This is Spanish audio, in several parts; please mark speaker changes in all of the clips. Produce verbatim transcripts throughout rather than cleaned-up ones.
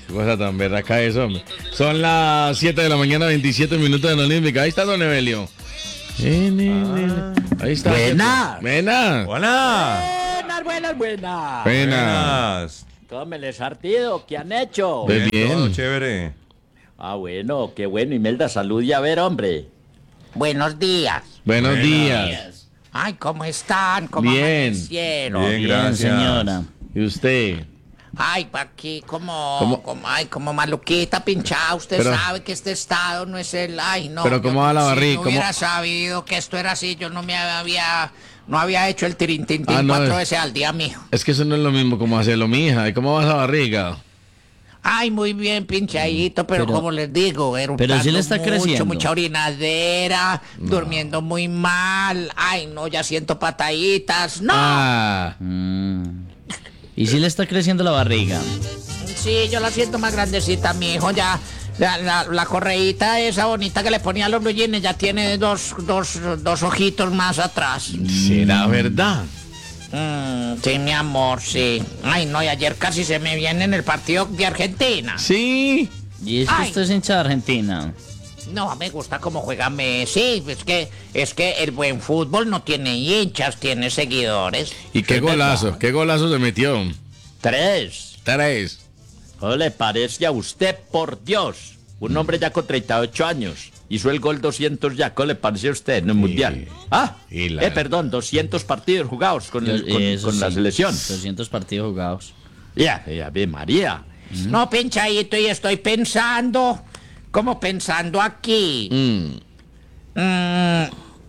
Speaker 1: Qué cosa tan berraca eso, hombre. Son las siete de la mañana, veintisiete minutos en la Olímpica. Ahí está don Evelio. Ah. Ahí está.
Speaker 2: Buenas.
Speaker 1: Buenas.
Speaker 2: Buenas. Buenas, buenas, buenas.
Speaker 1: Buenas.
Speaker 2: ¿Cómo me les partido? ¿Qué han hecho?
Speaker 1: Bien, bien.
Speaker 3: Todo chévere.
Speaker 2: Ah, bueno, qué bueno. Imelda, salud y a ver, hombre.
Speaker 4: Buenos días.
Speaker 1: Buenos
Speaker 3: Buenas.
Speaker 1: días.
Speaker 4: Ay, ¿cómo están? ¿Cómo
Speaker 1: Bien.
Speaker 4: amanecieron?
Speaker 3: Bien, gracias.
Speaker 2: señora.
Speaker 1: ¿Y usted?
Speaker 4: Ay, pa' aquí como,
Speaker 1: ¿Cómo?
Speaker 4: como, ay, como maluquita pinchada. Usted
Speaker 1: Pero-
Speaker 4: sabe que este estado no es el, ay, no.
Speaker 1: Pero
Speaker 4: yo
Speaker 1: ¿cómo va la barriga?
Speaker 4: Si no hubiera
Speaker 1: ¿Cómo?
Speaker 4: sabido que esto era así, yo no me había, no había hecho el tirin tin tin
Speaker 1: Ah, no,
Speaker 4: cuatro
Speaker 1: es-
Speaker 4: veces al día, mijo.
Speaker 1: Es que eso no es lo mismo como hacerlo, mija. ¿Y cómo va esa barriga?
Speaker 4: Ay, muy bien pinchadito, pero,
Speaker 5: Pero-
Speaker 4: como les digo,
Speaker 5: pero sí le está
Speaker 4: mucho,
Speaker 5: creciendo.
Speaker 4: mucha orinadera, durmiendo muy mal. Ay, no, ya siento pataditas. No.
Speaker 1: Ah.
Speaker 5: Mm. ¿Y si le está creciendo la barriga?
Speaker 4: Sí, yo la siento más grandecita, mi hijo, ya. La, la, la correíta esa bonita que le ponía a los blue jeans ya tiene dos, dos, dos ojitos más atrás.
Speaker 1: ¿Será verdad?
Speaker 4: Mm, sí, mi amor, sí. Ay, no, y ayer casi se me viene en el partido de Argentina.
Speaker 1: Sí.
Speaker 5: ¿Y es que
Speaker 4: Ay.
Speaker 5: usted es hincha de Argentina?
Speaker 4: No, me gusta cómo juega Messi. Es que, es que el buen fútbol no tiene hinchas, tiene seguidores.
Speaker 1: ¿Y qué
Speaker 2: Es verdad.
Speaker 1: golazo? ¿Qué golazo se metió?
Speaker 2: Tres.
Speaker 1: Tres.
Speaker 2: ¿Cómo le parece a usted, por Dios? Un hombre ya con treinta y ocho años. Hizo el gol doscientos ya. ¿Cómo le parece a usted en el Mundial? Ah,
Speaker 1: y la-
Speaker 2: eh, perdón, doscientos partidos jugados con, el-
Speaker 5: Yo-
Speaker 2: con,
Speaker 5: eso
Speaker 2: con la
Speaker 5: sí,
Speaker 2: selección.
Speaker 5: doscientos partidos jugados.
Speaker 2: Ya, ya, ve, María.
Speaker 4: No, pinchadito, y estoy pensando, como pensando aquí.
Speaker 1: Mm.
Speaker 4: Mm,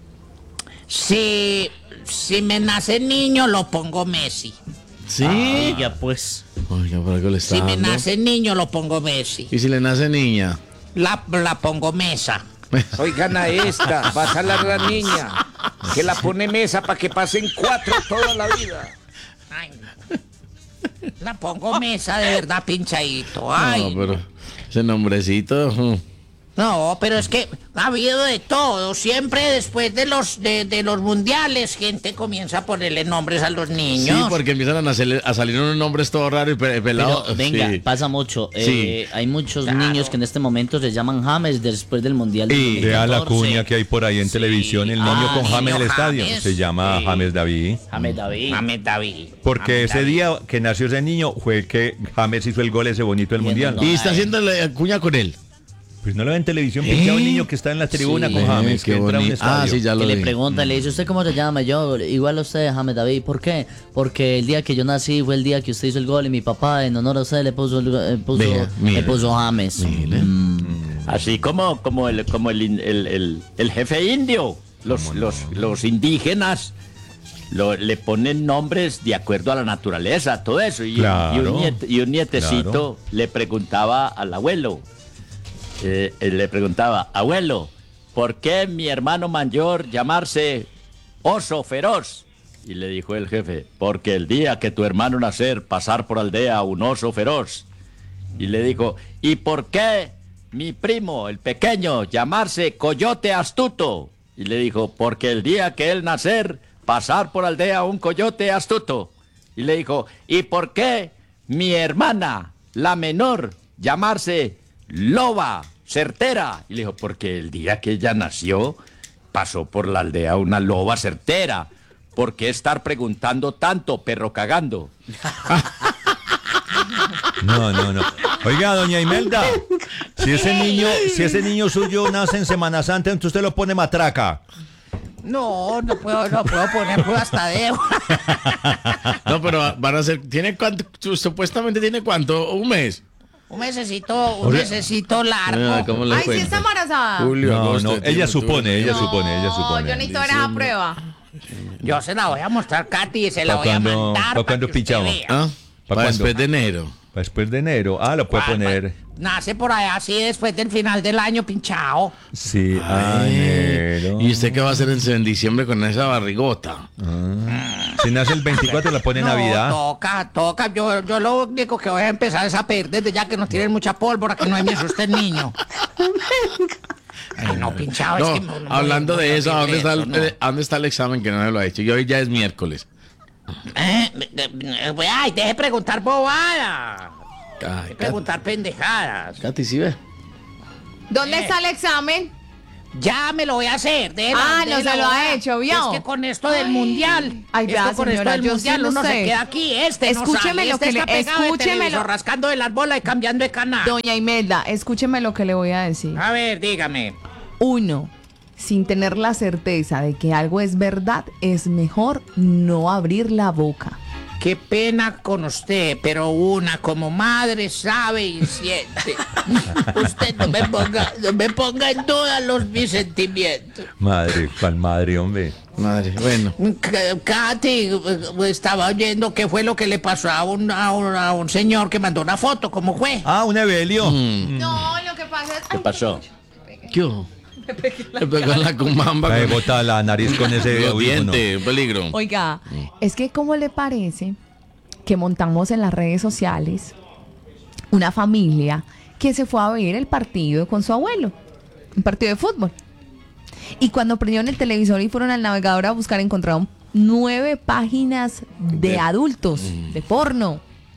Speaker 4: si, si me nace niño, lo pongo Messi.
Speaker 1: ¿Sí?
Speaker 5: Oiga, pues.
Speaker 1: Oiga, ¿por qué le está
Speaker 4: Si me
Speaker 1: dando?
Speaker 4: nace niño, lo pongo Messi.
Speaker 1: ¿Y si le nace niña?
Speaker 4: La, la pongo Mesa.
Speaker 6: Oigan a esta, va a salir la niña, que la pone Mesa para que pasen cuatro toda la vida.
Speaker 4: Ay, no. La pongo Mesa, de verdad, pinchadito. Ay,
Speaker 1: No, pero ese nombrecito. mm.
Speaker 4: no, pero es que ha habido de todo. Siempre después de los de, de los mundiales, gente comienza a ponerle nombres a los
Speaker 1: Sí,
Speaker 4: niños.
Speaker 1: porque empiezan a, nacer- a salir unos nombres todo raros y pe- pelados.
Speaker 5: Pero venga,
Speaker 1: Sí.
Speaker 5: pasa mucho. Eh,
Speaker 1: Sí.
Speaker 5: Hay muchos
Speaker 4: Claro.
Speaker 5: niños que en este momento se llaman James después del Mundial del
Speaker 1: Y-
Speaker 5: dos mil
Speaker 3: Vea la
Speaker 5: catorce.
Speaker 3: cuña que hay por ahí en
Speaker 5: Sí.
Speaker 3: televisión, el niño
Speaker 5: Ah,
Speaker 3: con James en el
Speaker 4: niño
Speaker 3: estadio.
Speaker 4: James.
Speaker 3: Se llama
Speaker 4: Sí.
Speaker 3: James David.
Speaker 5: James David.
Speaker 4: James David.
Speaker 3: Porque
Speaker 4: James
Speaker 3: ese
Speaker 4: David.
Speaker 3: día que nació ese niño fue el que James hizo el gol ese bonito del
Speaker 5: Y en
Speaker 3: mundial.
Speaker 5: el
Speaker 1: Y está haciendo la cuña con él.
Speaker 3: Pues no lo ve en televisión, pinchado un
Speaker 1: ¿Eh?
Speaker 3: niño que está en la tribuna
Speaker 5: Sí.
Speaker 3: con James,
Speaker 1: Eh,
Speaker 3: que
Speaker 1: qué
Speaker 3: entra a un
Speaker 1: bonito. Ah,
Speaker 3: estadio.
Speaker 1: sí, ya lo
Speaker 5: Que le
Speaker 1: vi.
Speaker 5: pregunta, le dice, ¿usted cómo se llama? Yo, igual a usted, James David. ¿Por qué? Porque el día que yo nací fue el día que usted hizo el gol y mi papá, en honor a usted, le puso, el- eh, puso,
Speaker 1: Vea, mire.
Speaker 5: le puso James.
Speaker 1: Mire.
Speaker 5: Mm.
Speaker 2: Así como, como, el, como el, in- el, el- el jefe indio. Los, los, los indígenas lo- le ponen nombres de acuerdo a la naturaleza, todo eso. Y,
Speaker 3: Claro,
Speaker 2: y un, niet- y un nietecito
Speaker 3: claro.
Speaker 2: le preguntaba al abuelo, eh, él le preguntaba, abuelo, ¿por qué mi hermano mayor llamarse Oso Feroz? Y le dijo el jefe, porque el día que tu hermano nacer, pasar por aldea un oso feroz. Y le dijo, ¿y por qué mi primo, el pequeño, llamarse Coyote Astuto? Y le dijo, porque el día que él nacer, pasar por aldea un coyote astuto. Y le dijo, ¿y por qué mi hermana, la menor, llamarse Loba Certera? Y le dijo, porque el día que ella nació, pasó por la aldea una loba certera. ¿Por qué estar preguntando tanto, perro cagando?
Speaker 3: No, no, no. Oiga, doña Imelda, si ese niño, si ese niño suyo nace en Semana Santa, entonces usted lo pone matraca.
Speaker 4: No, no puedo, no puedo poner pruebas Tadeo.
Speaker 1: No, pero van a ser. ¿Tiene cuánto? Supuestamente tiene cuánto? ¿Un mes?
Speaker 4: Un mesecito, un mesecito largo.
Speaker 1: Ah, ¿cómo le
Speaker 7: Ay, sí
Speaker 1: cuento?
Speaker 7: está embarazada.
Speaker 1: Julio,
Speaker 3: No,
Speaker 1: agosto,
Speaker 3: no,
Speaker 1: septiembre,
Speaker 3: ella
Speaker 1: octubre.
Speaker 3: supone, ella
Speaker 7: No,
Speaker 3: supone, ella supone.
Speaker 7: yo necesito ver esa prueba.
Speaker 4: Yo se la voy a mostrar, Katy, y se la
Speaker 3: ¿Pa'
Speaker 4: voy a
Speaker 3: cuándo-
Speaker 4: mandar.
Speaker 3: pa'
Speaker 4: para
Speaker 3: cuándo
Speaker 4: que usted
Speaker 3: pichamos?
Speaker 4: vea.
Speaker 1: ¿Ah?
Speaker 3: ¿Pa'
Speaker 1: Para
Speaker 3: cuándo?
Speaker 1: después de enero.
Speaker 3: Después de enero. Ah, lo puede
Speaker 4: ¿Cuál,
Speaker 3: poner.
Speaker 4: cuál? Nace por allá, así después del final del año, pinchado.
Speaker 3: Sí, ah,
Speaker 1: Ay,
Speaker 3: enero.
Speaker 1: ¿y usted qué va a hacer en, en diciembre con esa barrigota?
Speaker 3: Si nace el veinticuatro, la pone en
Speaker 4: No,
Speaker 3: Navidad.
Speaker 4: toca, toca. Yo, yo lo único que voy a empezar es a pedir desde ya que no tienen mucha pólvora, que no me asuste el niño. Ay, no, pinchado,
Speaker 1: No,
Speaker 4: es que... no- no-
Speaker 1: hablando
Speaker 4: no-
Speaker 1: de
Speaker 4: no
Speaker 1: eso, ¿a dónde, está
Speaker 4: eso,
Speaker 1: el,
Speaker 4: no.
Speaker 1: eh, ¿a dónde está el examen que no me lo ha hecho? Y hoy ya es miércoles.
Speaker 4: Eh, eh, eh, Ay, deje preguntar bobada.
Speaker 1: Ay,
Speaker 4: Preguntar pendejadas.
Speaker 1: Katy, ¿sí ve?
Speaker 7: ¿Dónde está el examen?
Speaker 4: Ya me lo voy a hacer. de la-
Speaker 7: Ah,
Speaker 4: de
Speaker 7: no
Speaker 4: la
Speaker 7: se lo ha
Speaker 4: hora.
Speaker 7: hecho, ¿vio?
Speaker 4: Es que con esto del mundial.
Speaker 7: Ay,
Speaker 4: esto
Speaker 7: vea,
Speaker 4: con esto
Speaker 7: señora,
Speaker 4: del
Speaker 7: yo
Speaker 4: mundial
Speaker 7: sí no
Speaker 4: uno se
Speaker 7: sé.
Speaker 4: queda aquí. Este
Speaker 7: Escúcheme
Speaker 4: no sale,
Speaker 7: lo
Speaker 4: este
Speaker 7: que le-
Speaker 4: está pegado de
Speaker 7: escúcheme
Speaker 4: televisor,
Speaker 7: lo-
Speaker 4: rascando de las bolas y cambiando de canal.
Speaker 7: Doña Imelda, escúcheme lo que le voy a decir.
Speaker 4: A ver, dígame.
Speaker 7: Uno, sin tener la certeza de que algo es verdad, es mejor no abrir la boca.
Speaker 4: Qué pena con usted, pero una como madre sabe y siente. Usted no me ponga, no me ponga en duda los mis sentimientos.
Speaker 3: Madre, ¿cuál madre, hombre?
Speaker 1: Madre, bueno.
Speaker 4: K- Katy, eh, estaba oyendo qué fue lo que le pasó a un, a un, a un señor que mandó una foto, ¿cómo fue?
Speaker 3: Ah, un Evelio.
Speaker 7: No, lo que pasa es...
Speaker 2: ¿Qué pasó?
Speaker 1: ¿Qué hubo? Le pegó en la cumamba.
Speaker 3: Ahí
Speaker 1: con
Speaker 3: bota la nariz con ese
Speaker 1: los
Speaker 3: audífono.
Speaker 1: dientes, un peligro.
Speaker 7: Oiga, es que ¿cómo le parece que montamos en las redes sociales una familia que se fue a ver el partido con su abuelo? Un partido de fútbol. Y cuando prendieron el televisor y fueron al navegador a buscar, encontraron nueve páginas de
Speaker 1: De-
Speaker 7: adultos, de porno.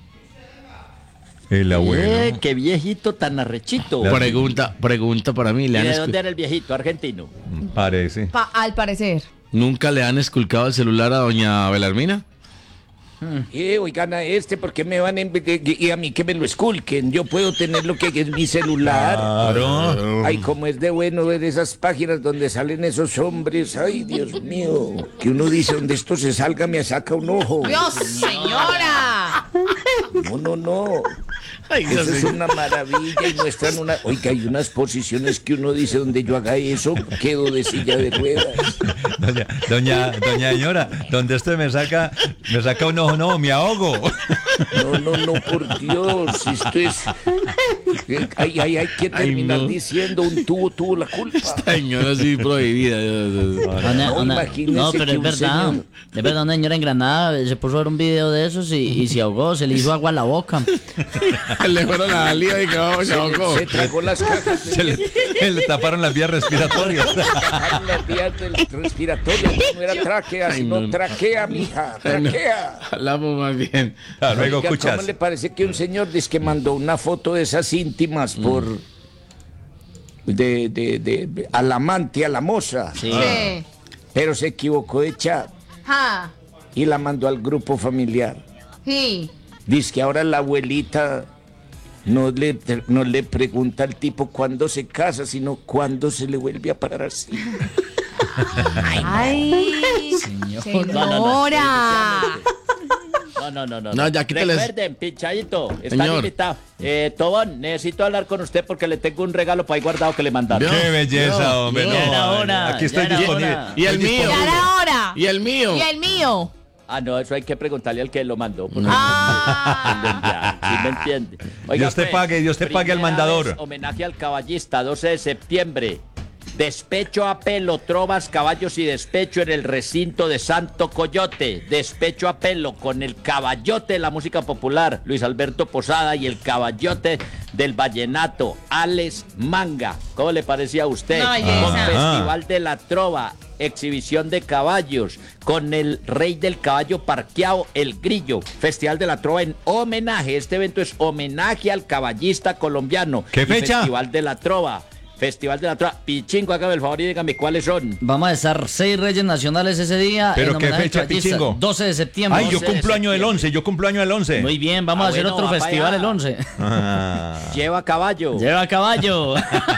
Speaker 3: El abuelo.
Speaker 2: Eh, qué viejito tan arrechito.
Speaker 1: Pregunta, pregunta para mí.
Speaker 2: ¿Y
Speaker 1: ¿Le han
Speaker 2: de
Speaker 1: escu-
Speaker 2: dónde era el viejito? Argentino.
Speaker 3: Parece.
Speaker 7: Pa- al parecer.
Speaker 1: ¿Nunca le han esculcado el celular a doña Belarmina?
Speaker 6: Eh, oigan a este, ¿por qué me van a env- y a mí que me lo esculquen? Yo puedo tener lo que es mi celular.
Speaker 3: Claro.
Speaker 6: Ay, como es de bueno ver esas páginas donde salen esos hombres. Ay, Dios mío. Que uno dice, donde esto se salga me saca un ojo.
Speaker 7: ¡Dios, señora!
Speaker 6: No, no, no.
Speaker 1: Ay, Dios
Speaker 6: Eso es
Speaker 1: mío.
Speaker 6: una maravilla y muestran una... Oiga, hay unas posiciones que uno dice, donde yo haga eso, quedo de silla de ruedas.
Speaker 3: Doña, doña, doña señora, donde usted me saca, me saca un ojo, no, me ahogo.
Speaker 6: No, no, no, por Dios, esto es... Hay, hay, hay que
Speaker 1: Ay,
Speaker 6: terminar
Speaker 1: no.
Speaker 6: diciendo, un tubo tuvo la culpa.
Speaker 1: Señora, así prohibida.
Speaker 5: Una-
Speaker 6: No,
Speaker 5: una-
Speaker 6: imagínese
Speaker 5: no, pero
Speaker 6: que
Speaker 5: es
Speaker 6: un
Speaker 5: verdad.
Speaker 6: señor-
Speaker 5: Es verdad, una señora en Granada se puso a ver un video de esos y, y se ahogó, se le hizo agua a la boca.
Speaker 1: Le fueron a la liga y quedó, se ahogó.
Speaker 6: Se tragó las cajas.
Speaker 3: Se le, se le taparon las vías respiratorias.
Speaker 6: Taparon las vías del respiratorio. No era tráquea,
Speaker 1: Ay,
Speaker 6: sino
Speaker 1: no.
Speaker 6: traquea, mija,
Speaker 1: Ay, no.
Speaker 6: traquea.
Speaker 1: Hablamos más bien.
Speaker 3: Ah, luego
Speaker 6: Oiga,
Speaker 3: escuchas.
Speaker 6: ¿cómo le parece que un señor dice que mandó una foto de esas íntimas por... De, de, de, de- al amante, a la moza,
Speaker 5: Sí.
Speaker 7: Sí.
Speaker 6: pero se equivocó de chat
Speaker 7: Ja,
Speaker 6: y la mandó al grupo familiar.
Speaker 7: sí.
Speaker 6: Dice que ahora la abuelita no le, no le pregunta al tipo cuándo se casa, sino cuándo se le vuelve a parar así.
Speaker 7: Ay, señora.
Speaker 2: No, no, no, no.
Speaker 1: No, ya quítales.
Speaker 2: Recuerden, pinchadito, están
Speaker 1: Señor.
Speaker 2: invitados. Eh, Tobón, necesito hablar con usted porque le tengo un regalo para ahí guardado que le mandaron.
Speaker 1: ¿Vio?
Speaker 3: Qué belleza, hombre.
Speaker 5: Ya
Speaker 3: no,
Speaker 5: era hora,
Speaker 3: aquí estoy
Speaker 5: ya era
Speaker 3: disponible.
Speaker 5: hora.
Speaker 1: Y el mío.
Speaker 7: Ya era hora.
Speaker 1: Y el mío.
Speaker 7: Y el mío.
Speaker 2: Ah, no, eso hay que preguntarle al que lo mandó. porque-
Speaker 7: Ah.
Speaker 2: Ya, ¿sí me entiende?
Speaker 3: Dios te pague, Dios te pague al
Speaker 2: primera
Speaker 3: mandador.
Speaker 2: vez, homenaje al caballista, doce de septiembre. Despecho a pelo, trovas, caballos y despecho en el recinto de Santo Coyote. Despecho a pelo con el caballote de la música popular, Luis Alberto Posada, y el caballote del vallenato, Alex Manga. ¿Cómo le parecía a usted?
Speaker 7: Una belleza.
Speaker 2: Con
Speaker 7: Ah.
Speaker 2: Festival de la Trova, exhibición de caballos, con el rey del caballo parqueado, el Grillo. Festival de la Trova en homenaje. Este evento es homenaje al caballista colombiano.
Speaker 3: ¿Qué
Speaker 2: Y
Speaker 3: fecha?
Speaker 2: Festival de la Trova. Festival de la Trova. Pichingo, hágame el favor y dígame cuáles son.
Speaker 5: Vamos a estar seis reyes nacionales ese día.
Speaker 3: ¿Pero
Speaker 5: en
Speaker 3: qué
Speaker 5: homenaje al
Speaker 3: fecha,
Speaker 5: caballista.
Speaker 3: Pichingo?
Speaker 5: doce de septiembre.
Speaker 3: Ay, yo
Speaker 2: doce de
Speaker 3: cumplo año del
Speaker 2: septiembre.
Speaker 3: once, yo cumplo año del once.
Speaker 5: Muy bien, vamos
Speaker 2: Ah,
Speaker 5: a hacer
Speaker 2: bueno,
Speaker 5: otro
Speaker 2: va pa'
Speaker 5: festival
Speaker 2: allá.
Speaker 5: el once.
Speaker 3: Ah.
Speaker 2: Lleva caballo.
Speaker 5: Lleva caballo.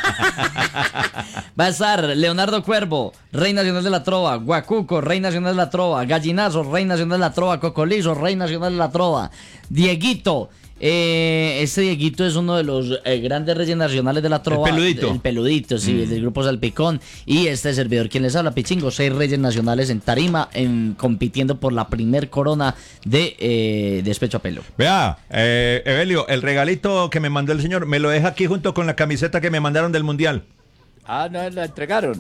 Speaker 5: Va a estar Leonardo Cuervo, Rey Nacional de la Trova, Guacuco, Rey Nacional de la Trova, Gallinazo, Rey Nacional de la Trova, Cocolizo, Rey Nacional de la Trova, Dieguito. Eh, este Dieguito es uno de los eh, grandes reyes nacionales de la Trova.
Speaker 3: El peludito.
Speaker 5: El peludito, sí, del grupo Salpicón. Y este servidor, quien les habla, Pichingo, seis reyes nacionales en tarima, en, compitiendo por la primer corona de eh, despecho a pelo.
Speaker 3: Vea, eh, Evelio, el regalito que me mandó el señor, me lo deja aquí junto con la camiseta que me mandaron del Mundial.
Speaker 2: Ah, no, la entregaron.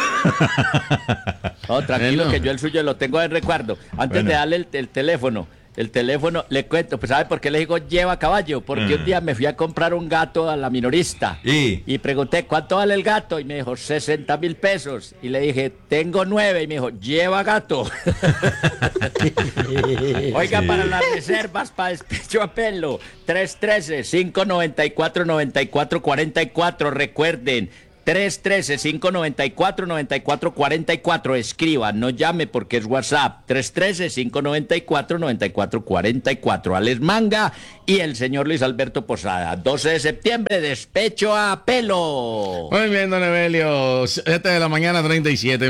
Speaker 2: No, tranquilo
Speaker 1: Bueno.
Speaker 2: que yo el suyo lo tengo en recuerdo. Antes
Speaker 3: Bueno.
Speaker 2: de darle el, el teléfono, El teléfono, le cuento, pues ¿sabe por qué le digo lleva caballo? Porque
Speaker 3: Mm.
Speaker 2: un día me fui a comprar un gato a la minorista.
Speaker 3: ¿Y?
Speaker 2: Y pregunté, ¿cuánto vale el gato? Y me dijo, sesenta mil pesos. Y le dije, tengo nueve. Y me dijo, lleva gato. Oiga, para las reservas, para despecho a pelo, tres uno tres, cinco nueve cuatro, nueve cuatro cuatro cuatro. Recuerden, tres uno tres, cinco nueve cuatro, nueve cuatro cuatro cuatro. Escriba, no llame porque es WhatsApp. tres uno tres, cinco nueve cuatro, nueve cuatro cuatro cuatro. Alex Manga y el señor Luis Alberto Posada. doce de septiembre, despecho a pelo.
Speaker 1: Muy bien, don Evelio. siete de la mañana, treinta y siete